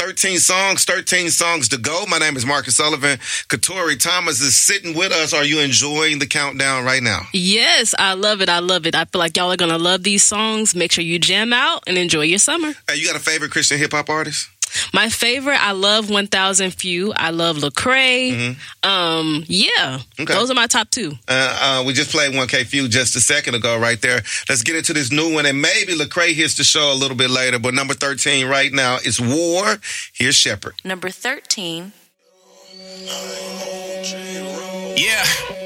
13 songs to go. My name is Marcus Sullivan. Katori Thomas is sitting with us. Are you enjoying the countdown right now? Yes, I love it. I feel like y'all are going to love these songs. Make sure you jam out and enjoy your summer. Hey, you got a favorite Christian hip-hop artist? My favorite, I love 1000 Few. I love Lecrae. Okay. Those are my top two. We just played 1K Few just a second ago right there. Let's get into this new one, and maybe Lecrae hits the show a little bit later, but number 13 right now is War. Here's Shepherd. Number 13. Yeah.